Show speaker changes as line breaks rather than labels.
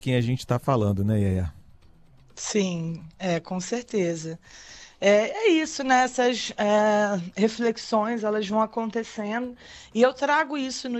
quem a gente está falando, né, Yaya?
Sim, com certeza. É isso, né? Essas reflexões, elas vão acontecendo, e eu trago isso no